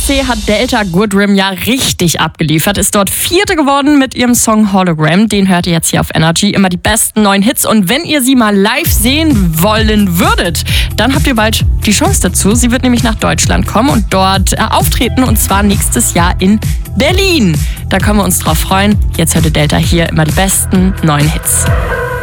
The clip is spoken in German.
ESC hat Delta Goodrem ja richtig abgeliefert, ist dort Vierte geworden mit ihrem Song Hologram. Den hört ihr jetzt hier auf Energy. Immer die besten neuen Hits. Und wenn ihr sie mal live sehen wollen würdet, dann habt ihr bald die Chance dazu. Sie wird nämlich nach Deutschland kommen und dort auftreten, und zwar nächstes Jahr in Berlin. Da können wir uns drauf freuen. Jetzt hört ihr Delta hier immer die besten neuen Hits.